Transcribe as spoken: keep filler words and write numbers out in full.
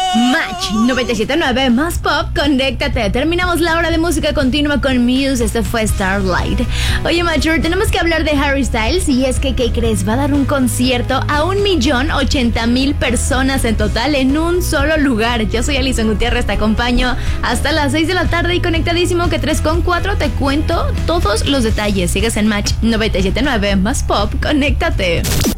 Match noventa y siete punto nueve más pop, conéctate. Terminamos la hora de música continua con Muse. Este fue Starlight. Oye, Mature, tenemos que hablar de Harry Styles. Y es que, ¿qué crees? Va a dar un concierto a un millón ochenta mil personas en total en un solo lugar. Yo soy Alison Gutiérrez, te acompaño hasta las seis de la tarde y conectadísimo que tres con cuatro te cuento todos los detalles. Sigues en Match noventa y siete punto nueve más pop, conéctate.